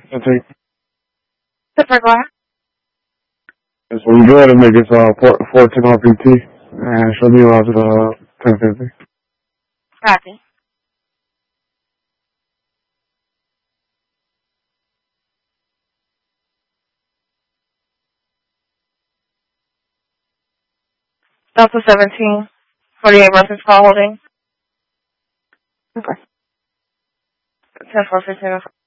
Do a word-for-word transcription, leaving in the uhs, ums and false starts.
I take. Super glass. So when you go ahead and make it uh, four ten R P T, and she'll be allowed to uh, ten fifty. Copy. Delta seventeen, forty-eight reference call holding. Okay. ten four fifteen.